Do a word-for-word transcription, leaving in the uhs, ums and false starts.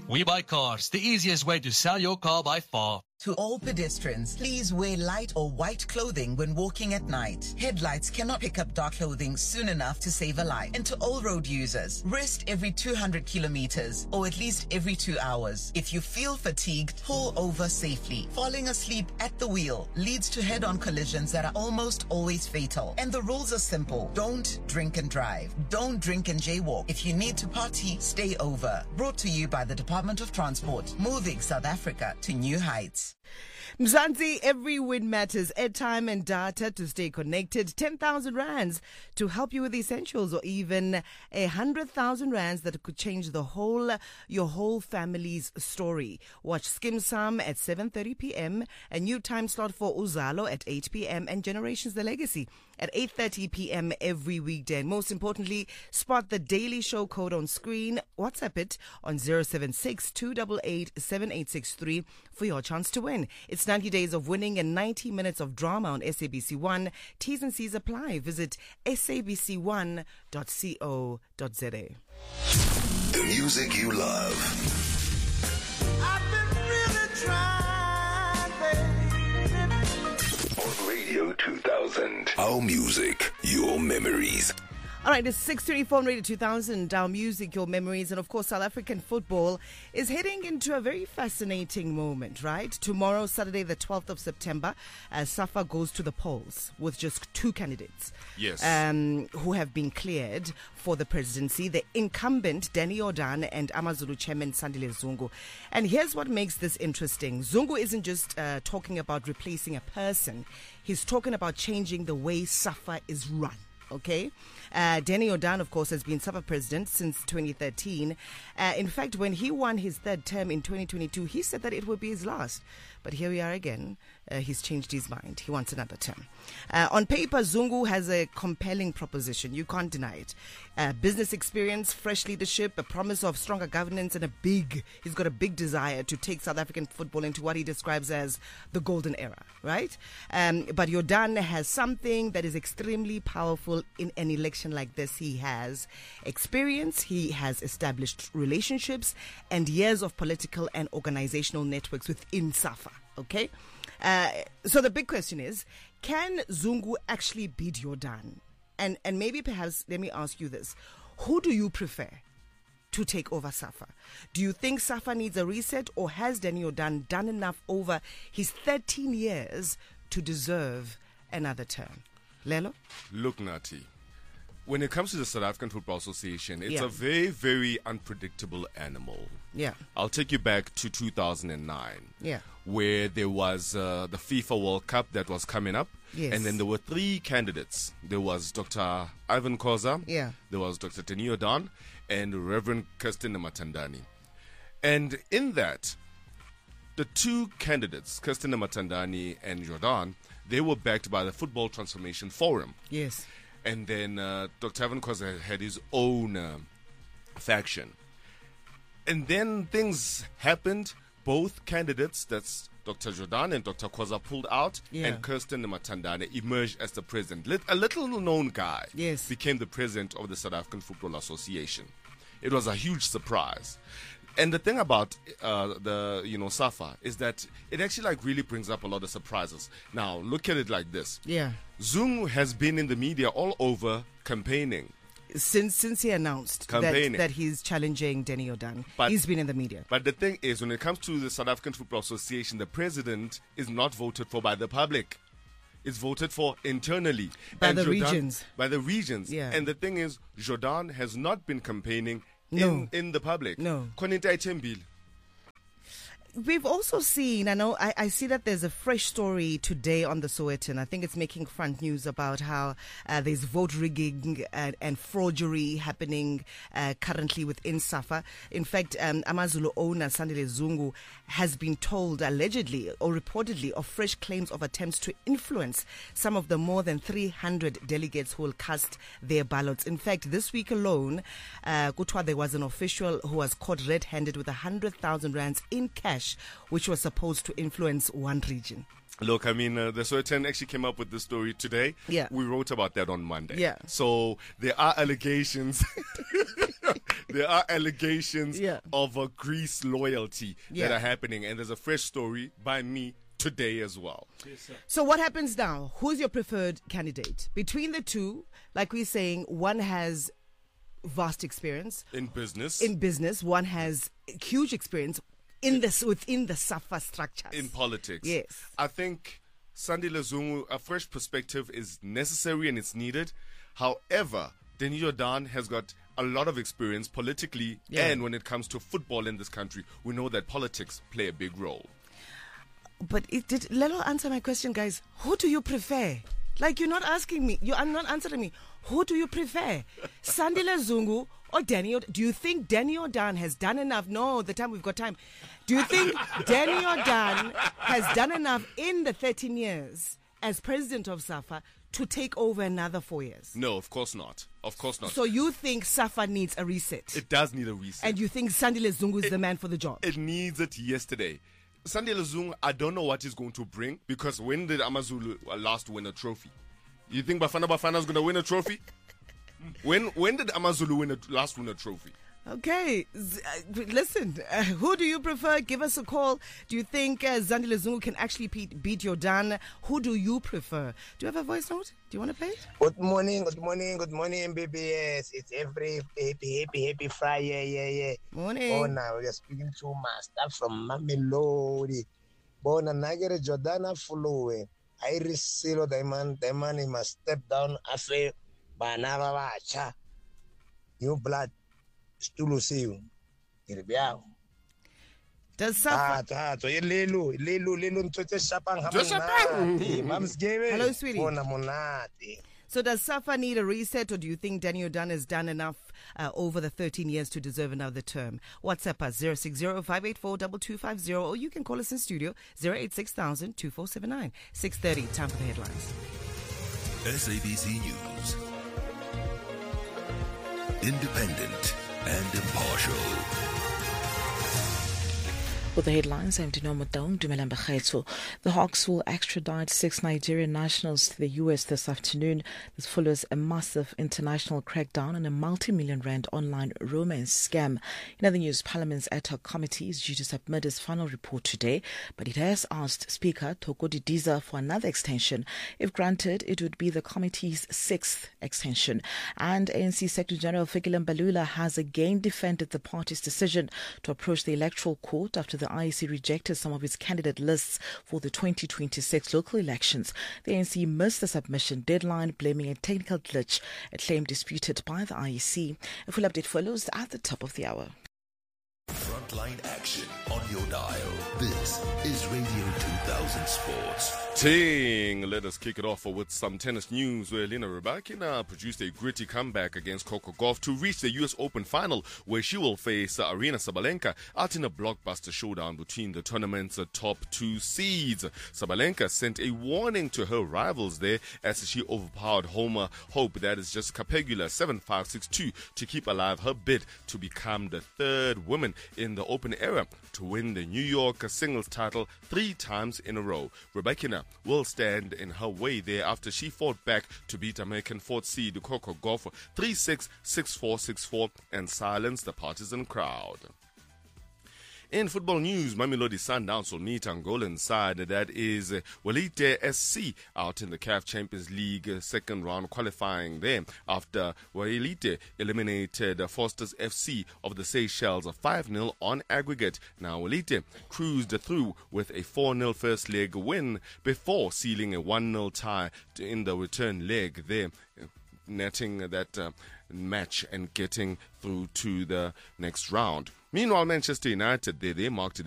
We Buy Cars, the easiest way to sell your car by far. To all pedestrians, please wear light or white clothing when walking at night. Headlights cannot pick up dark clothing soon enough to save a life. And to all road users, rest every two hundred kilometers or at least every two hours. If you feel fatigued, pull over safely. Falling asleep at the wheel leads to head-on collisions that are almost always fatal. And the rules are simple. Don't drink and drive. Don't drink and jaywalk. If you need to party, stay over. Brought to you by the Department of Transport, moving South Africa to new heights. Mzansi, every win matters. Airtime and data to stay connected. ten thousand rands to help you with the essentials, or even one hundred thousand rands that could change the whole, your whole family's story. Watch Skim Sam at seven thirty p.m. A new time slot for Uzalo at eight p.m. and Generations The Legacy at eight thirty p.m. every weekday. And most importantly, spot the Daily Show code on screen. WhatsApp it on zero seven six, two eight eight, seven eight six three for your chance to win. It's ninety days of winning and ninety minutes of drama on S A B C one. T's and C's apply. Visit S A B C one dot co dot za. The music you love. I've been really trying, baby. On Radio two thousand. Our music, your memories. All right, it's six twenty-four on Radio two thousand, our music, your memories. And of course, South African football is heading into a very fascinating moment, right? Tomorrow, Saturday, the twelfth of September, uh, SAFA goes to the polls with just two candidates. Yes. Um, who have been cleared for the presidency, the incumbent Danny Jordaan and AmaZulu chairman Sandile Zungu. And here's what makes this interesting. Zungu isn't just uh, talking about replacing a person. He's talking about changing the way SAFA is run. Okay. Uh, Danny Jordaan, of course, has been SAFA president since twenty thirteen. Uh, in fact, when he won his third term in twenty twenty-two, he said that it would be his last. But here we are again. Uh, he's changed his mind. He wants another term. Uh, on paper, Zungu has a compelling proposition. You can't deny it. Uh, business experience, fresh leadership, a promise of stronger governance, and a big, he's got a big desire to take South African football into what he describes as the golden era, right? Um, but Jordaan has something that is extremely powerful in an election like this. He has experience, he has established relationships, and years of political and organizational networks within SAFA, okay? Uh, so the big question is, can Zungu actually beat Jordaan? And and maybe perhaps, let me ask you this. Who do you prefer to take over SAFA? Do you think SAFA needs a reset, or has Danny Jordaan done enough over his thirteen years to deserve another term? Lelo? Look, Nati, when it comes to the South African Football Association, it's Yeah. a very, very unpredictable animal. Yeah. I'll take you back to two thousand nine. Yeah. Where there was uh, the FIFA World Cup that was coming up. Yes. And then there were three candidates. There was Doctor Ivan Khoza. Yeah. There was Doctor Danny Jordaan and Reverend Kirsten Matandani. And in that, the two candidates, Kirsten Matandani and Jordaan, they were backed by the Football Transformation Forum. Yes. And then uh, Doctor Ivan Khoza had his own uh, faction. And then things happened. Both candidates, that's Doctor Jordaan and Doctor Khoza, pulled out, Yeah. and Kirsten Matandane emerged as the president. Lit- a little known guy Yes. became the president of the South African Football Association. It was a huge surprise. And the thing about uh, the you know SAFA is that it actually like really brings up a lot of surprises. Now look at it like this: Yeah. Zungu has been in the media all over campaigning. Since since he announced that, Campaigning. that he's challenging Danny Jordaan, But- he's been in the media. But the thing is, when it comes to the South African Football Association, the president is not voted for by the public. It's voted for internally. By And the Jordaan- regions. By the regions. Yeah. And the thing is, Jordaan has not been campaigning No. in, in the public. No. Konita Itembile. We've also seen, I know, I, I see that there's a fresh story today on the Sowetan. I think it's making front news about how uh, there's vote rigging and, and forgery happening uh, currently within SAFA. In fact, um, AmaZulu owner Sandile Zungu has been told, allegedly or reportedly, of fresh claims of attempts to influence some of the more than three hundred delegates who will cast their ballots. In fact, this week alone, uh, Kutwa, there was an official who was caught red-handed with one hundred thousand rands in cash, which was supposed to influence one region. Look, I mean, uh, the Sowetan actually came up with this story today. Yeah. We wrote about that on Monday. Yeah. So there are allegations. there are allegations Yeah. of a Greece loyalty Yeah. that are happening. And there's a fresh story by me today as well. So what happens now? Who's your preferred candidate? Between the two, like we're saying, one has vast experience In business. in business, one has huge experience in this within the SAFA structures. in politics. Yes. I think Sandile Zungu, a fresh perspective is necessary and it's needed. However, Denis Jordan has got a lot of experience politically, Yeah. and when it comes to football in this country, we know that politics play a big role. But it did Lelo answer my question, guys. Who do you prefer? Like, you're not asking me. You are not answering me. Who do you prefer? Sandile Zungu or Danny Jordan? Do you think Danny Jordan has done enough? No, the time we've got time. Do you think Danny Jordan has done enough in the thirteen years as president of SAFA to take over another four years? No, of course not. Of course not. So you think SAFA needs a reset? it does need a reset. And you think Sandile Zungu is the man for the job? It needs it yesterday. Sandile Zungu, I don't know what he's going to bring, because when did Amazulu last win a trophy? You think Bafana Bafana is going to win a trophy? when when did Amazulu win a, last win a trophy? Okay, Z- uh, listen, uh, who do you prefer? Give us a call. Do you think uh, Zandile Zungu can actually beat, beat Jordan? Who do you prefer? Do you have a voice note? Do you want to play it? Good morning, good morning, good morning, M B B S. It's every happy, happy, happy Friday. Yeah, yeah. Morning. Oh, now we're speaking to Master from Mamelodi. Bona Nagere Jordana Fuluwe. Iris Silo, the man, the man, he must step down. Afe Banava Vacha. New blood. Stulu Siu. Irbiao. Does Ah, SAFA... ah, so Lelu, Lelu, Lelu, Ntote Shapang, Shapang. Mams Game. Hello, sweetie. Bona Monati. So does SAFA need a reset, or do you think Danny Jordan has done enough uh, over the thirteen years to deserve another term? WhatsApp us zero six zero five eight four two two five zero, or you can call us in studio zero eight six thousand two four seven nine. six thirty, time for the headlines. S A B C News. Independent and impartial. With the headlines, I'm Dino Modong, Dumelang Bakhaitso. The Hawks will extradite six Nigerian nationals to the U S this afternoon. This follows a massive international crackdown on a multi-million rand online romance scam. In other news, Parliament's ad hoc committee is due to submit its final report today, but it has asked Speaker Thoko Didiza for another extension. If granted, it would be the committee's sixth extension. And A N C Secretary General Fikile Mbalula has again defended the party's decision to approach the Electoral Court after the I E C rejected some of its candidate lists for the twenty twenty-six local elections. The A N C missed the submission deadline, blaming a technical glitch, a claim disputed by the I E C. A full update follows at the top of the hour. Frontline action on your dial. This is Radio two thousand Sports. Ting, let us kick it off with some tennis news where Lena Rybakina produced a gritty comeback against Coco Gauff to reach the U S Open final, where she will face uh, Aryna Sabalenka out in a blockbuster showdown between the tournament's uh, top two seeds. Sabalenka sent a warning to her rivals there as she overpowered Homer Hope, that is just Capegula seven five six two, to keep alive her bid to become the third woman in the Open era to win the New York singles title three times in a row. Rybakina will stand in her way there after she fought back to beat American fourth seed Coco Gauff three six, six four, six four and silence the partisan crowd. In football news, Mamelodi Sundowns will meet Angolan side, that is Walite S C, out in the C A F Champions League second round qualifying there after Walite eliminated Foster's F C of the Seychelles five nil on aggregate. Now Walite cruised through with a four nil first leg win before sealing a one nil tie in the return leg there, netting that uh, match and getting through to the next round. Meanwhile, Manchester United, they, they marked